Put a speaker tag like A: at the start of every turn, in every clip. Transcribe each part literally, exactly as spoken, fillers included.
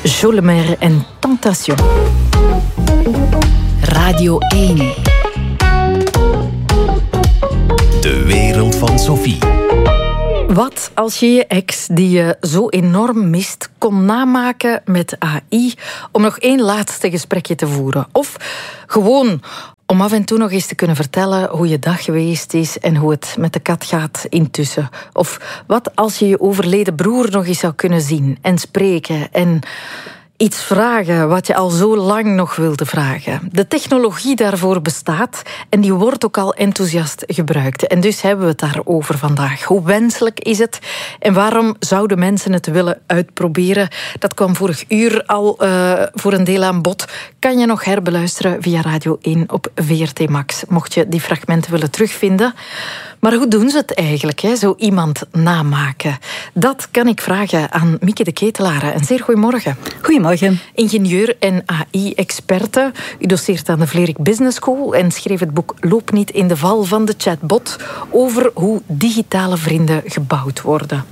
A: Jolemer en Tentation.
B: Radio één.
C: De wereld van Sophie.
A: Wat als je je ex, die je zo enorm mist, kon namaken met A I om nog één laatste gesprekje te voeren? Of gewoon om af en toe nog eens te kunnen vertellen hoe je dag geweest is en hoe het met de kat gaat intussen? Of wat als je je overleden broer nog eens zou kunnen zien en spreken en iets vragen wat je al zo lang nog wilde vragen? De technologie daarvoor bestaat en die wordt ook al enthousiast gebruikt. En dus hebben we het daarover vandaag. Hoe wenselijk is het en waarom zouden mensen het willen uitproberen? Dat kwam vorig uur al uh, voor een deel aan bod. Kan je nog herbeluisteren via Radio één op V R T Max, mocht je die fragmenten willen terugvinden. Maar hoe doen ze het eigenlijk, hè? Zo iemand namaken? Dat kan ik vragen aan Mieke de Ketelaere. Een zeer goedemorgen.
D: Goedemorgen.
A: Ingenieur en A I-experte. U doseert aan de Vlerik Business School en schreef het boek Loop niet in de val van de chatbot over hoe digitale vrienden gebouwd worden.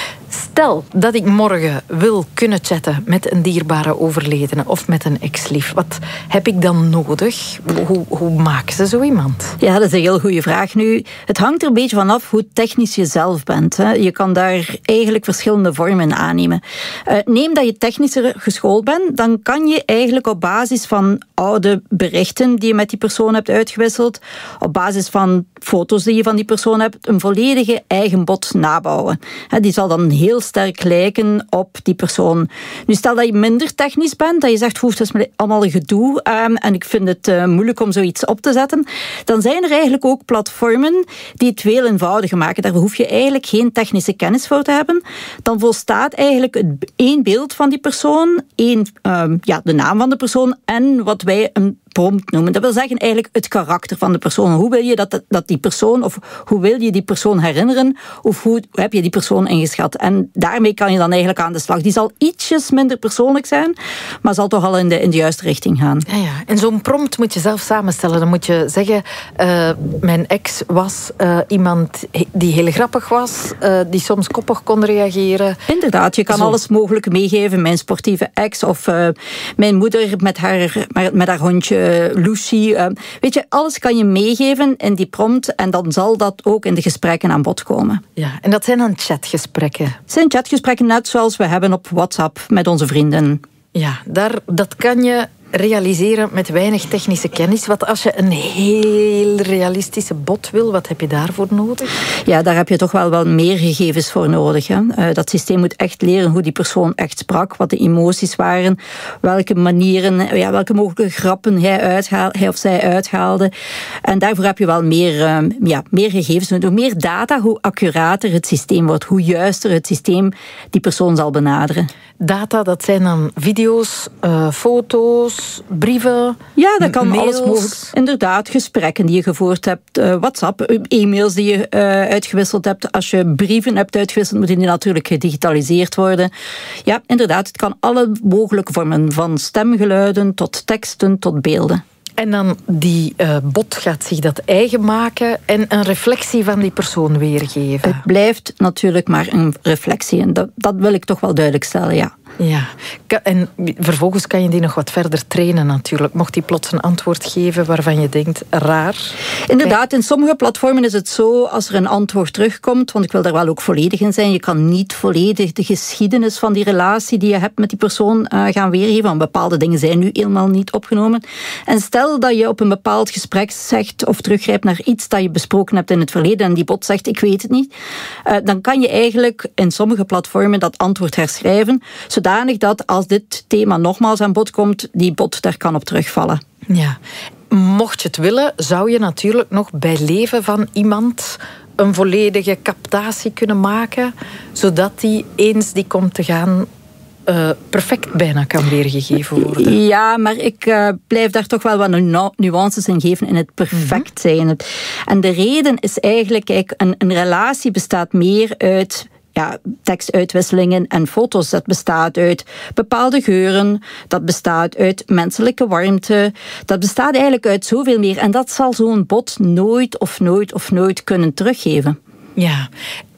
A: Stel dat ik morgen wil kunnen chatten met een dierbare overledene of met een ex-lief. Wat heb ik dan nodig? Hoe, hoe maken ze zo iemand?
D: Ja, dat is een heel goede vraag. Nu, het hangt er een beetje vanaf hoe technisch je zelf bent. Hè. Je kan daar eigenlijk verschillende vormen aannemen. Uh, neem dat je technischer geschoold bent, dan kan je eigenlijk op basis van oude berichten die je met die persoon hebt uitgewisseld, op basis van foto's die je van die persoon hebt, een volledige eigen bot nabouwen. Hè, die zal dan heel sterk lijken op die persoon. Nu, stel dat je minder technisch bent, dat je zegt, hoeft dat is allemaal gedoe um, en ik vind het uh, moeilijk om zoiets op te zetten, dan zijn er eigenlijk ook platformen die het veel eenvoudiger maken. Daar hoef je eigenlijk geen technische kennis voor te hebben. Dan volstaat eigenlijk het, één beeld van die persoon, één, um, ja, de naam van de persoon en wat wij een prompt noemen. Dat wil zeggen eigenlijk het karakter van de persoon. Hoe wil je dat, dat die persoon, of hoe wil je die persoon herinneren, of hoe heb je die persoon ingeschat? En daarmee kan je dan eigenlijk aan de slag. Die zal ietsjes minder persoonlijk zijn, maar zal toch al in de, in de juiste richting gaan.
A: Ja, ja. En zo'n prompt moet je zelf samenstellen. Dan moet je zeggen, uh, mijn ex was uh, iemand die heel grappig was, uh, die soms koppig kon reageren.
D: Inderdaad, je kan Zo. alles mogelijk meegeven. Mijn sportieve ex of uh, mijn moeder met haar, met haar hondje Lucy. Uh, weet je, alles kan je meegeven in die prompt en dan zal dat ook in de gesprekken aan bod komen.
A: Ja, en dat zijn dan chatgesprekken?
D: Het zijn chatgesprekken net zoals we hebben op WhatsApp met onze vrienden.
A: Ja, daar, dat kan je realiseren met weinig technische kennis. Wat als je een heel realistische bot wil, wat heb je daarvoor nodig?
D: Ja, daar heb je toch wel, wel meer gegevens voor nodig. Hè. Uh, dat systeem moet echt leren hoe die persoon echt sprak, wat de emoties waren, welke manieren, ja, welke mogelijke grappen hij, uithaal, hij of zij uithaalde. En daarvoor heb je wel meer, uh, ja, meer gegevens. Hoe meer data, hoe accurater het systeem wordt, hoe juister het systeem die persoon zal benaderen.
A: Data, dat zijn dan video's, uh, foto's, brieven,
D: ja, dat kan
A: mails.
D: Alles mogelijk. Inderdaad, gesprekken die je gevoerd hebt, uh, WhatsApp, e-mails die je uh, uitgewisseld hebt. Als je brieven hebt uitgewisseld, moeten die natuurlijk gedigitaliseerd worden. Ja, inderdaad, het kan alle mogelijke vormen, van stemgeluiden tot teksten tot beelden.
A: En dan die uh, bot gaat zich dat eigen maken en een reflectie van die persoon weergeven.
D: Het blijft natuurlijk maar een reflectie. En dat, dat wil ik toch wel duidelijk stellen, ja.
A: Ja, en vervolgens kan je die nog wat verder trainen natuurlijk. Mocht die plots een antwoord geven waarvan je denkt, raar.
D: Inderdaad, in sommige platformen is het zo, als er een antwoord terugkomt, want ik wil daar wel ook volledig in zijn, je kan niet volledig de geschiedenis van die relatie die je hebt met die persoon uh, gaan weergeven, want bepaalde dingen zijn nu eenmaal niet opgenomen. En stel dat je op een bepaald gesprek zegt of teruggrijpt naar iets dat je besproken hebt in het verleden en die bot zegt, ik weet het niet, uh, dan kan je eigenlijk in sommige platformen dat antwoord herschrijven, zodanig dat als dit thema nogmaals aan bod komt, die bot daar kan op terugvallen.
A: Ja. Mocht je het willen, zou je natuurlijk nog bij leven van iemand een volledige captatie kunnen maken, zodat die eens die komt te gaan Uh, perfect bijna kan weergegeven worden.
D: Ja, maar ik uh, blijf daar toch wel wat nu- nuances in geven in het perfect zijn. En de reden is eigenlijk, kijk, een, een relatie bestaat meer uit ja, tekstuitwisselingen en foto's. Dat bestaat uit bepaalde geuren, dat bestaat uit menselijke warmte, dat bestaat eigenlijk uit zoveel meer. En dat zal zo'n bot nooit of nooit of nooit kunnen teruggeven.
A: Ja.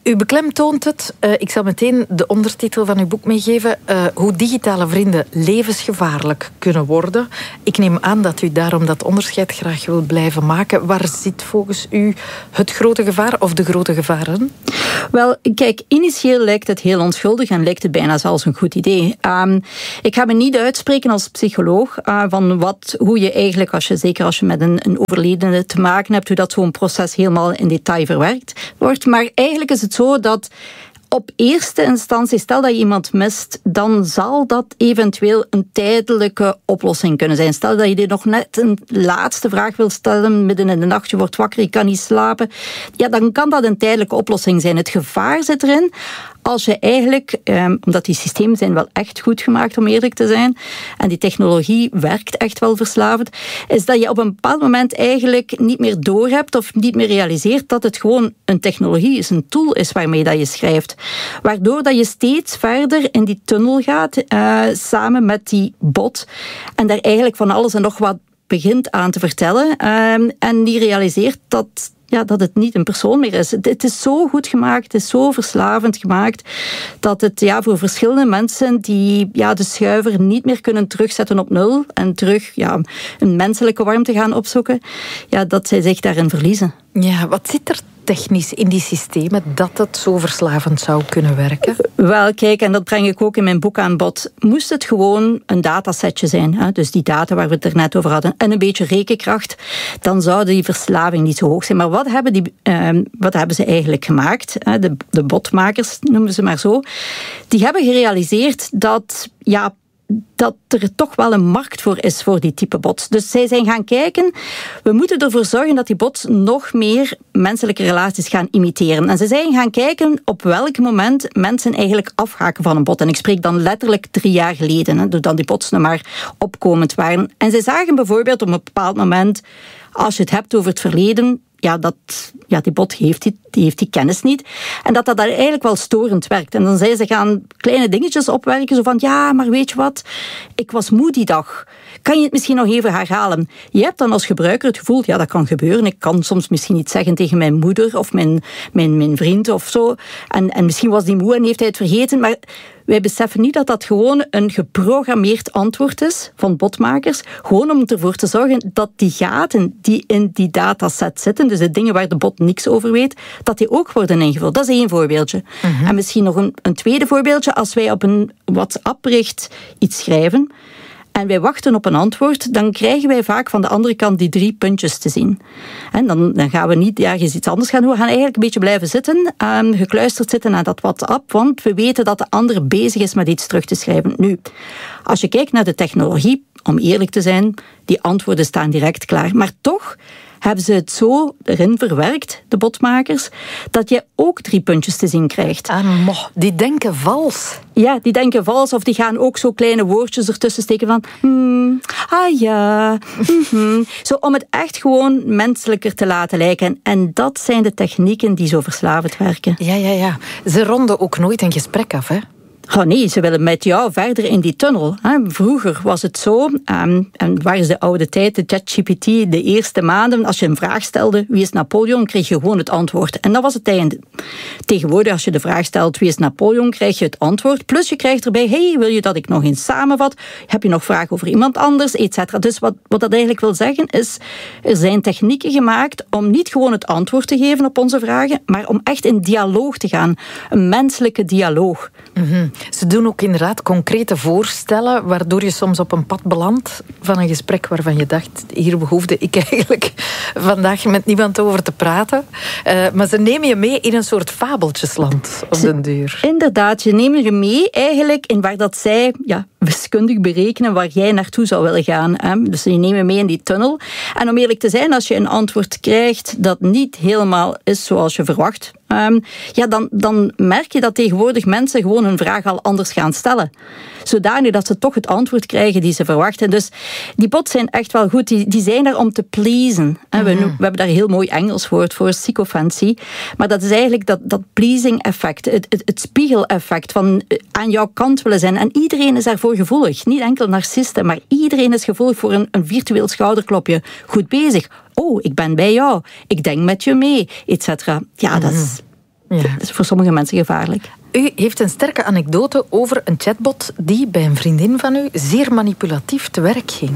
A: U beklemtoont het, uh, ik zal meteen de ondertitel van uw boek meegeven, uh, hoe digitale vrienden levensgevaarlijk kunnen worden. Ik neem aan dat u daarom dat onderscheid graag wil blijven maken. Waar zit volgens u het grote gevaar of de grote gevaren?
D: Wel, kijk, initieel lijkt het heel onschuldig en lijkt het bijna zelfs een goed idee. Um, ik ga me niet uitspreken als psycholoog uh, van wat, hoe je eigenlijk, als je, zeker als je met een, een overledene te maken hebt, hoe dat zo'n proces helemaal in detail verwerkt wordt. Maar eigenlijk is het zo dat op eerste instantie, stel dat je iemand mist, dan zal dat eventueel een tijdelijke oplossing kunnen zijn. Stel dat je dit nog net een laatste vraag wil stellen, midden in de nacht, je wordt wakker, je kan niet slapen. Ja, dan kan dat een tijdelijke oplossing zijn. Het gevaar zit erin als je eigenlijk, um, omdat die systemen zijn wel echt goed gemaakt, om eerlijk te zijn, en die technologie werkt echt wel verslavend, is dat je op een bepaald moment eigenlijk niet meer doorhebt of niet meer realiseert dat het gewoon een technologie is, een tool is waarmee dat je schrijft. Waardoor dat je steeds verder in die tunnel gaat, uh, samen met die bot, en daar eigenlijk van alles en nog wat begint aan te vertellen, um, en die realiseert dat Ja, dat het niet een persoon meer is. Het is zo goed gemaakt, het is zo verslavend gemaakt, dat het ja, voor verschillende mensen die ja, de schuiver niet meer kunnen terugzetten op nul en terug ja, een menselijke warmte gaan opzoeken, ja, dat zij zich daarin verliezen.
A: Ja, wat zit er technisch in die systemen dat het zo verslavend zou kunnen werken?
D: Wel, kijk, en dat breng ik ook in mijn boek aan bod. Moest het gewoon een datasetje zijn, hè? Dus die data waar we het er net over hadden, en een beetje rekenkracht, dan zou die verslaving niet zo hoog zijn. Maar wat hebben, die, uh, wat hebben ze eigenlijk gemaakt? Hè? De, de botmakers, noemen ze maar zo. Die hebben gerealiseerd dat ja, dat er toch wel een markt voor is voor die type bots. Dus zij zijn gaan kijken, we moeten ervoor zorgen dat die bots nog meer menselijke relaties gaan imiteren. En ze zijn gaan kijken op welk moment mensen eigenlijk afhaken van een bot. En ik spreek dan letterlijk drie jaar geleden, hè, doordat die bots nog maar opkomend waren. En zij zagen bijvoorbeeld op een bepaald moment, als je het hebt over het verleden, ja, dat, ja, die bot heeft die, die heeft die kennis niet. En dat dat daar eigenlijk wel storend werkt. En dan zijn ze gaan kleine dingetjes opwerken, zo van, ja, maar weet je wat, ik was moe die dag. Kan je het misschien nog even herhalen? Je hebt dan als gebruiker het gevoel, ja, dat kan gebeuren. Ik kan soms misschien iets zeggen tegen mijn moeder of mijn, mijn, mijn vriend of zo. En, en misschien was die moe en heeft hij het vergeten. Maar wij beseffen niet dat dat gewoon een geprogrammeerd antwoord is van botmakers. Gewoon om ervoor te zorgen dat die gaten die in die dataset zitten, dus de dingen waar de bot niks over weet, dat die ook worden ingevuld. Dat is één voorbeeldje. Uh-huh. En misschien nog een, een tweede voorbeeldje. Als wij op een WhatsApp-bericht iets schrijven en wij wachten op een antwoord, dan krijgen wij vaak van de andere kant die drie puntjes te zien. En dan, dan gaan we niet ergens iets anders gaan doen. We gaan eigenlijk een beetje blijven zitten, um, gekluisterd zitten aan dat WhatsApp, want we weten dat de ander bezig is met iets terug te schrijven. Nu, als je kijkt naar de technologie, om eerlijk te zijn, die antwoorden staan direct klaar. Maar toch hebben ze het zo erin verwerkt, de botmakers, dat je ook drie puntjes te zien krijgt.
A: Ah, mo, die denken vals.
D: Ja, die denken vals, of die gaan ook zo kleine woordjes ertussen steken van hmm, ah ja, mm-hmm. Zo om het echt gewoon menselijker te laten lijken. En dat zijn de technieken die zo verslavend werken.
A: Ja, ja, ja. Ze ronden ook nooit een gesprek af, hè?
D: Oh nee, ze willen met jou verder in die tunnel. Vroeger was het zo, um, en waar is de oude tijd, de ChatGPT, de eerste maanden, als je een vraag stelde, wie is Napoleon, kreeg je gewoon het antwoord. En dat was het einde. Tegenwoordig, als je de vraag stelt, wie is Napoleon, krijg je het antwoord. Plus je krijgt erbij, hey, wil je dat ik nog eens samenvat? Heb je nog vragen over iemand anders, et cetera. Dus wat, wat dat eigenlijk wil zeggen is, er zijn technieken gemaakt om niet gewoon het antwoord te geven op onze vragen, maar om echt in dialoog te gaan. Een menselijke dialoog.
A: Mm-hmm. Ze doen ook inderdaad concrete voorstellen, waardoor je soms op een pad belandt van een gesprek waarvan je dacht, hier behoefde ik eigenlijk vandaag met niemand over te praten. Uh, maar ze nemen je mee in een soort fabeltjesland op den duur.
D: Inderdaad, je neemt je mee eigenlijk in waar dat zij ja, wiskundig berekenen waar jij naartoe zou willen gaan. Hè? Dus je neemt je mee in die tunnel. En om eerlijk te zijn, als je een antwoord krijgt dat niet helemaal is zoals je verwacht, Um, ja, dan, dan merk je dat tegenwoordig mensen gewoon hun vraag al anders gaan stellen. Zodanig dat ze toch het antwoord krijgen die ze verwachten. Dus die bots zijn echt wel goed. Die, die zijn daar om te pleasen. Mm-hmm. We, we hebben daar een heel mooi Engels woord voor, sycophancy. Maar dat is eigenlijk dat, dat pleasing effect. Het, het, het spiegeleffect van aan jouw kant willen zijn. En iedereen is daarvoor gevoelig. Niet enkel narcisten, maar iedereen is gevoelig voor een, een virtueel schouderklopje. Goed bezig. Oh, ik ben bij jou. Ik denk met je mee, et cetera. Ja, dat is...
A: Ja.
D: Dat is voor sommige mensen gevaarlijk.
A: U heeft een sterke anekdote over een chatbot die bij een vriendin van u zeer manipulatief te werk ging.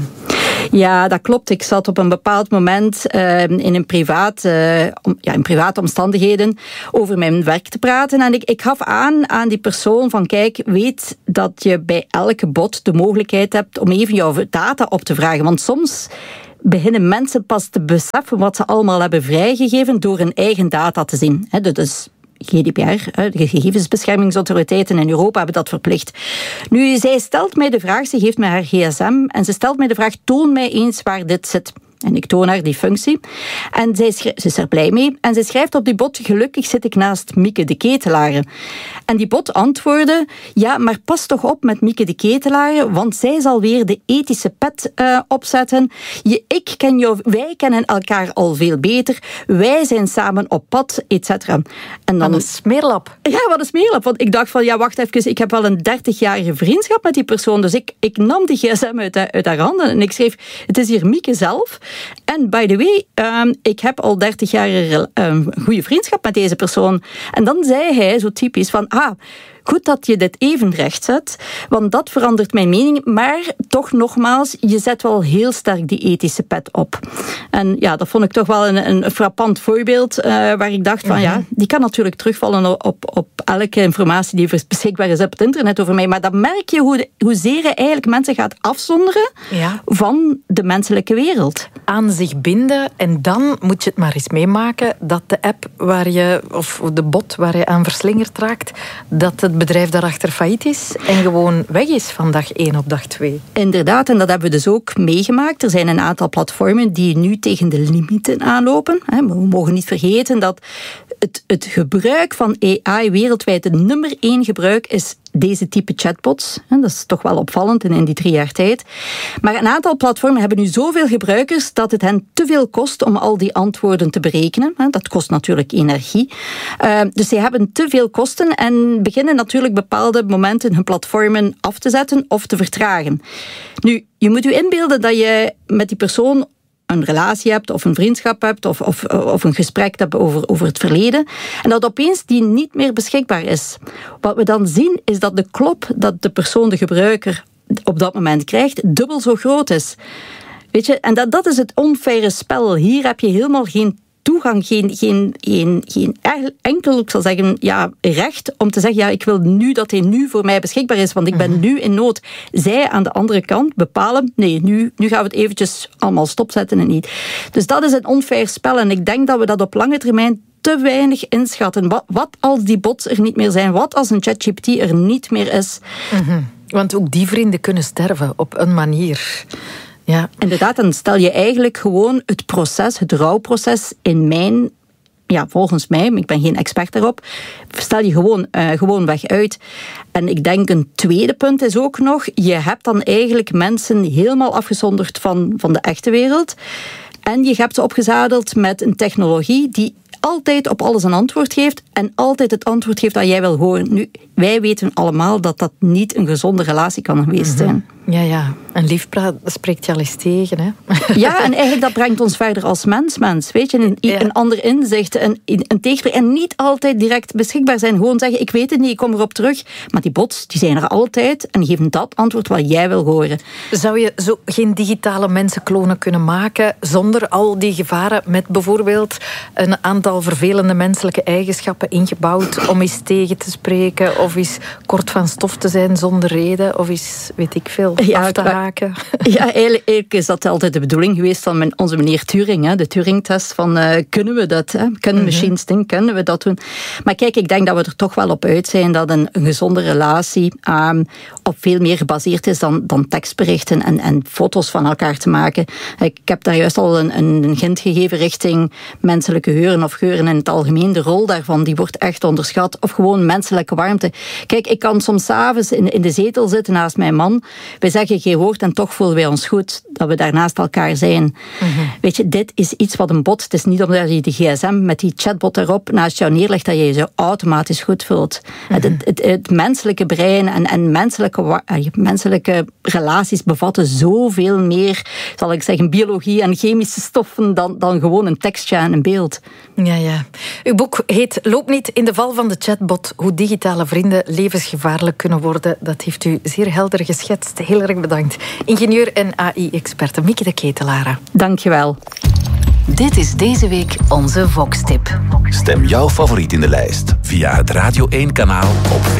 D: Ja, dat klopt. Ik zat op een bepaald moment uh, in, een privaat, uh, om, ja, in private omstandigheden over mijn werk te praten. En ik, ik gaf aan aan die persoon van kijk, weet dat je bij elke bot de mogelijkheid hebt om even jouw data op te vragen. Want soms beginnen mensen pas te beseffen wat ze allemaal hebben vrijgegeven door hun eigen data te zien. He, dus G D P R, de gegevensbeschermingsautoriteiten in Europa hebben dat verplicht. Nu, zij stelt mij de vraag, ze geeft mij haar gsm en ze stelt mij de vraag, toon mij eens waar dit zit. En ik toon haar die functie. En zij schrijft, ze is er blij mee. En ze schrijft op die bot, gelukkig zit ik naast Mieke de Ketelare. En die bot antwoordde, ja, maar pas toch op met Mieke de Ketelare, want zij zal weer de ethische pet uh, opzetten. Je, ik ken jou, wij kennen elkaar al veel beter. Wij zijn samen op pad, et cetera. En dan,
A: wat een smeerlap.
D: Ja, wat een smeerlap. Want ik dacht van, ja, wacht even, ik heb wel een dertigjarige vriendschap met die persoon. Dus ik, ik nam die gsm uit, uit haar handen en ik schreef, het is hier Mieke zelf. En by the way, um, ik heb al dertig jaar een um, goede vriendschap met deze persoon. En dan zei hij zo typisch van, ah, goed dat je dit even recht zet, want dat verandert mijn mening. Maar toch nogmaals, je zet wel heel sterk die ethische pet op. En ja, dat vond ik toch wel een, een frappant voorbeeld, uh, waar ik dacht van, mm-hmm. ja, die kan natuurlijk terugvallen op, op elke informatie die beschikbaar is op het internet over mij. Maar dan merk je hoe, hoezeer je eigenlijk mensen gaat afzonderen
A: ja.
D: van de menselijke wereld.
A: Aan zich binden en dan moet je het maar eens meemaken dat de app waar je, of de bot waar je aan verslingerd raakt, dat het bedrijf daarachter failliet is en gewoon weg is van dag één op dag twee.
D: Inderdaad, en dat hebben we dus ook meegemaakt. Er zijn een aantal platformen die nu tegen de limieten aanlopen. We mogen niet vergeten dat het, het gebruik van A I wereldwijd, het nummer één gebruik is deze type chatbots. Dat is toch wel opvallend in die drie jaar tijd. Maar een aantal platformen hebben nu zoveel gebruikers dat het hen te veel kost om al die antwoorden te berekenen. Dat kost natuurlijk energie. Dus ze hebben te veel kosten en beginnen natuurlijk bepaalde momenten hun platformen af te zetten of te vertragen. Nu, je moet je inbeelden dat je met die persoon een relatie hebt of een vriendschap hebt of, of, of een gesprek hebt over, over het verleden en dat opeens die niet meer beschikbaar is. Wat we dan zien is dat de klop dat de persoon, de gebruiker, op dat moment krijgt, dubbel zo groot is. Weet je, en dat, dat is het onfaire spel. Hier heb je helemaal geen toegang, geen, geen, geen, geen enkel, ik zal zeggen, ja, recht om te zeggen, ja, ik wil nu dat hij nu voor mij beschikbaar is, want ik ben nu in nood. Zij aan de andere kant bepalen, nee, nu, nu gaan we het eventjes allemaal stopzetten en niet. Dus dat is een onfair spel en ik denk dat we dat op lange termijn te weinig inschatten. Wat, wat als die bots er niet meer zijn? Wat als een ChatGPT er niet meer is?
A: Mm-hmm. Want ook die vrienden kunnen sterven op een manier. Ja.
D: Inderdaad, dan stel je eigenlijk gewoon het proces, het rouwproces in mijn, ja, volgens mij, ik ben geen expert daarop, stel je gewoon, uh, gewoon weg uit. En ik denk een tweede punt is ook nog, je hebt dan eigenlijk mensen helemaal afgezonderd van, van de echte wereld. En je hebt ze opgezadeld met een technologie die altijd op alles een antwoord geeft en altijd het antwoord geeft dat jij wil horen. Nu, wij weten allemaal dat dat niet een gezonde relatie kan geweest zijn.
A: Mm-hmm. Ja, ja. En liefpraat spreekt je al eens tegen, hè?
D: Ja, en eigenlijk dat brengt ons verder als mens, mens. Weet je, een, ja. een ander inzicht, een, een tegenspreken. En niet altijd direct beschikbaar zijn. Gewoon zeggen, ik weet het niet, ik kom erop terug. Maar die bots, die zijn er altijd en die geven dat antwoord wat jij wil horen.
A: Zou je zo geen digitale mensenklonen kunnen maken zonder al die gevaren met bijvoorbeeld een aantal vervelende menselijke eigenschappen ingebouwd om eens tegen te spreken of eens kort van stof te zijn zonder reden of eens, weet ik veel, ja, af te haken?
D: Ja, eigenlijk, eigenlijk is dat altijd de bedoeling geweest van mijn, onze meneer Turing, hè, de Turing-test van uh, kunnen we dat, hè? Kunnen mm-hmm. machines denken, kunnen we dat doen? Maar kijk, ik denk dat we er toch wel op uit zijn dat een, een gezonde relatie um, op veel meer gebaseerd is dan, dan tekstberichten en, en foto's van elkaar te maken. Ik heb daar juist al een, een hint gegeven richting menselijke geuren of geuren in het algemeen. De rol daarvan, die wordt echt onderschat. Of gewoon menselijke warmte. Kijk, ik kan soms 's avonds in, in de zetel zitten naast mijn man. Wij zeggen geen woord en toch voelen wij ons goed dat we daar naast elkaar zijn. Mm-hmm. Weet je, dit is iets wat een bot... Het is niet omdat je de gsm met die chatbot erop naast jou neerlegt dat je je zo automatisch goed voelt. Mm-hmm. Het, het, het menselijke brein en, en menselijke, menselijke relaties bevatten zoveel meer, zal ik zeggen, biologie en chemische stoffen dan, dan gewoon een tekstje en een beeld.
A: Ja, ja. Uw boek heet Loop niet in de val van de chatbot. Hoe digitale vrienden levensgevaarlijk kunnen worden. Dat heeft u zeer helder geschetst. Heel erg bedankt. Ingenieur en A I-experte Mieke de Ketelaere.
D: Dank je wel.
B: Dit is deze week onze Vox-tip.
C: Stem jouw favoriet in de lijst via het Radio één kanaal op